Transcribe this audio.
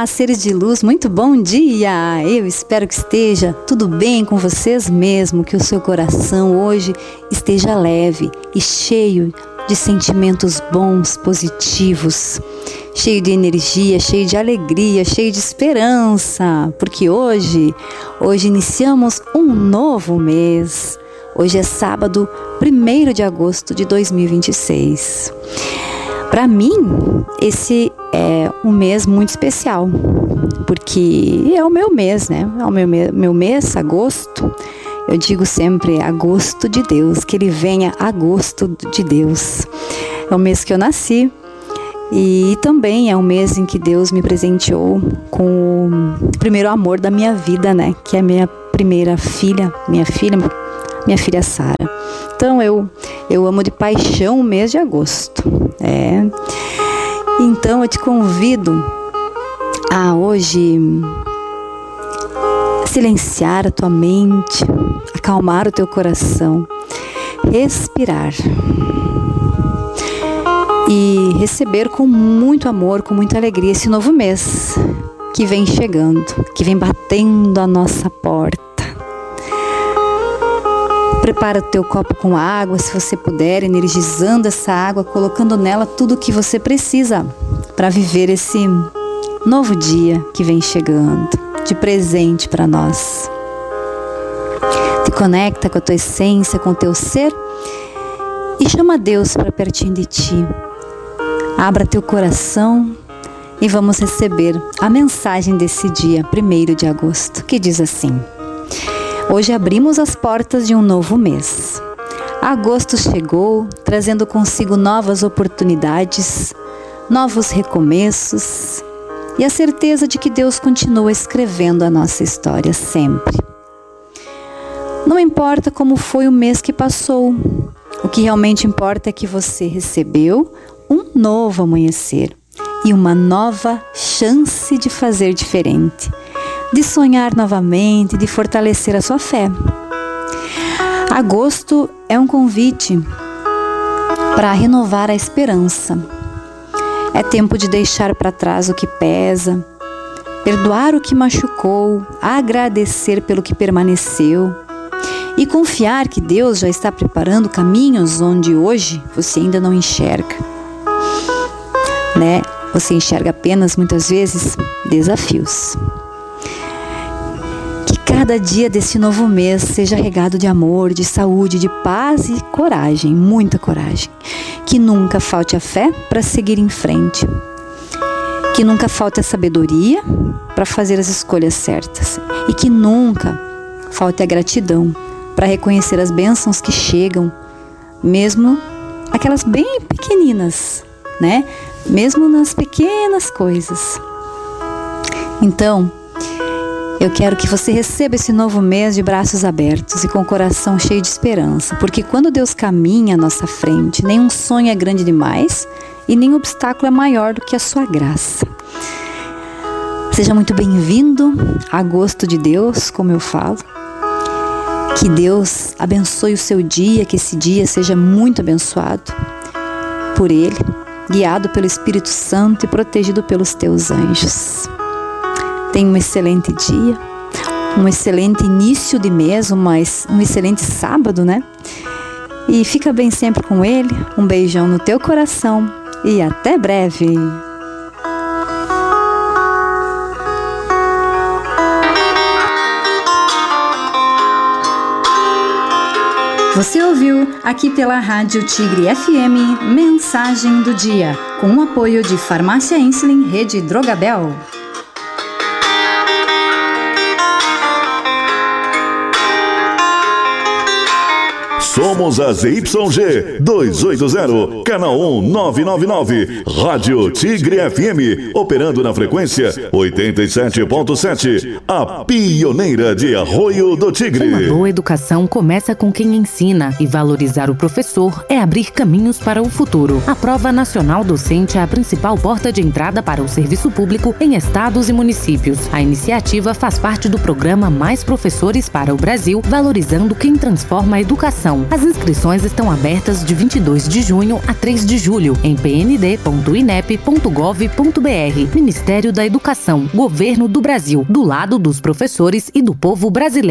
Olá, seres de luz, muito bom dia! Eu espero que esteja tudo bem com vocês mesmo, que o seu coração hoje esteja leve e cheio de sentimentos bons, positivos, cheio de energia, cheio de alegria, cheio de esperança, porque hoje iniciamos um novo mês. Hoje é sábado, 1º de agosto de 2026. Para mim, esse é um mês muito especial, porque é o meu mês, né? É o meu mês, agosto. Eu digo sempre, agosto de Deus, que ele venha agosto de Deus. É o mês que eu nasci e também é um mês em que Deus me presenteou com o primeiro amor da minha vida, né? Que é a minha primeira filha, minha filha Sara. Então eu amo de paixão o mês de agosto. Então eu te convido a hoje silenciar a tua mente, acalmar o teu coração, respirar e receber com muito amor, com muita alegria esse novo mês que vem chegando, que vem batendo a nossa porta. Prepara o teu copo com água, se você puder, energizando essa água, colocando nela tudo o que você precisa para viver esse novo dia que vem chegando, de presente para nós. Te conecta com a tua essência, com o teu ser e chama Deus para pertinho de ti. Abra teu coração e vamos receber a mensagem desse dia, 1º de agosto, que diz assim: hoje abrimos as portas de um novo mês. Agosto chegou, trazendo consigo novas oportunidades, novos recomeços e a certeza de que Deus continua escrevendo a nossa história sempre. Não importa como foi o mês que passou, o que realmente importa é que você recebeu um novo amanhecer e uma nova chance de fazer diferente, de sonhar novamente, de fortalecer a sua fé. Agosto é um convite para renovar a esperança. É tempo de deixar para trás o que pesa, perdoar o que machucou, agradecer pelo que permaneceu e confiar que Deus já está preparando caminhos onde hoje você ainda não enxerga, né? Você enxerga apenas, muitas vezes, desafios. Cada dia desse novo mês seja regado de amor, de saúde, de paz e coragem, muita coragem. Que nunca falte a fé para seguir em frente. Que nunca falte a sabedoria para fazer as escolhas certas. E que nunca falte a gratidão para reconhecer as bênçãos que chegam, mesmo aquelas bem pequeninas, né? Mesmo nas pequenas coisas. Então, eu quero que você receba esse novo mês de braços abertos e com o coração cheio de esperança, porque quando Deus caminha à nossa frente, nenhum sonho é grande demais e nenhum obstáculo é maior do que a sua graça. Seja muito bem-vindo a agosto de Deus, como eu falo. Que Deus abençoe o seu dia, que esse dia seja muito abençoado por Ele, guiado pelo Espírito Santo e protegido pelos teus anjos. Tenha um excelente dia, um excelente início de mês, um excelente sábado, né? E fica bem sempre com Ele. Um beijão no teu coração e até breve! Você ouviu aqui pela Rádio Tigre FM, Mensagem do Dia, com o apoio de Farmácia Insulin, Rede Drogabel. Somos a ZYG 280, canal 1999, Rádio Tigre FM, operando na frequência 87.7, a pioneira de Arroio do Tigre. Uma boa educação começa com quem ensina, e valorizar o professor é abrir caminhos para o futuro. A Prova Nacional Docente é a principal porta de entrada para o serviço público em estados e municípios. A iniciativa faz parte do programa Mais Professores para o Brasil, valorizando quem transforma a educação. As As inscrições estão abertas de 22 de junho a 3 de julho em pnd.inep.gov.br. Ministério da Educação, Governo do Brasil, do lado dos professores e do povo brasileiro.